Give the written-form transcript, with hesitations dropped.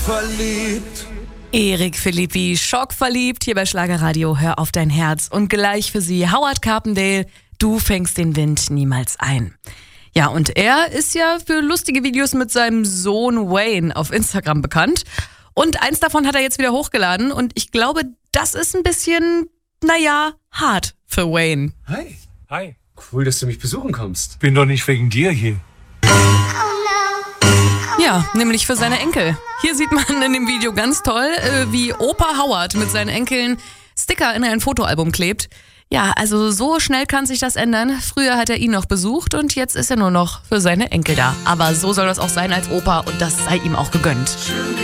Schockverliebt. Erik Philippi, schockverliebt, hier bei Schlagerradio. Hör auf dein Herz. Und gleich für Sie Howard Carpendale, du fängst den Wind niemals ein. Ja, und er ist ja für lustige Videos mit seinem Sohn Wayne auf Instagram bekannt. Und eins davon hat er jetzt wieder hochgeladen. Und ich glaube, das ist ein bisschen, hart für Wayne. Hi. Hi. Cool, dass du mich besuchen kommst. Bin doch nicht wegen dir hier. Ja, nämlich für seine Enkel. Hier sieht man in dem Video ganz toll, wie Opa Howard mit seinen Enkeln Sticker in ein Fotoalbum klebt. Ja, also so schnell kann sich das ändern. Früher hat er ihn noch besucht und jetzt ist er nur noch für seine Enkel da. Aber so soll das auch sein als Opa und das sei ihm auch gegönnt.